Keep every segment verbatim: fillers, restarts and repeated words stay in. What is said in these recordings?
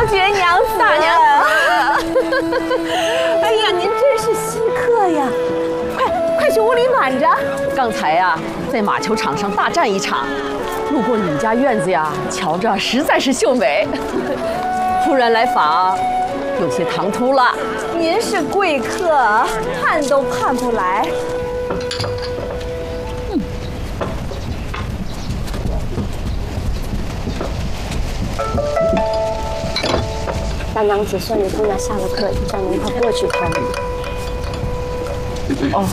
爵娘子， 大娘子。哎呀，您真是稀客呀！快快去屋里暖着。 刚才呀，在马球场上大战一场，路过你们家院子呀，瞧着实在是秀美。突然来访，有些唐突了。 您是贵客，盼都盼不来。嗯。 大娘子，孙女姑娘下了课，叫您快过去可以。 哦。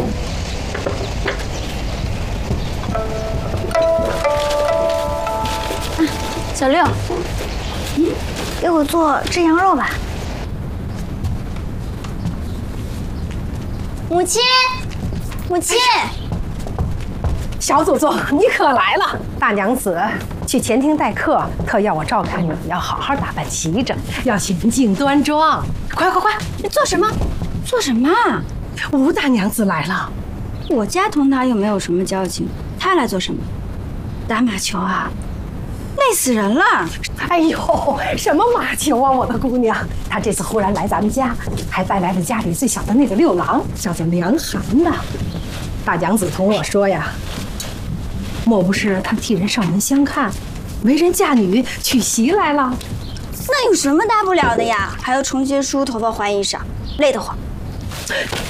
啊，小六，嗯，给我做炙羊肉吧。母亲，母亲， 小祖宗，你可来了！大娘子去前厅待客，特要我照看你，要好好打扮齐整，要娴静端庄。快快快， 你做什么？做什么？ 吴大娘子来了。 我家同她又没有什么交情，她来做什么？打马球啊？累死人了！ 哎呦，什么马球啊，我的姑娘！她这次忽然来咱们家，还带来了家里最小的那个六郎，叫做梁寒呐。大娘子同我说呀，莫不是她替人上门相看，为人嫁女娶媳来了？ 那有什么大不了的呀？还要重新梳头发、换衣裳，累得慌。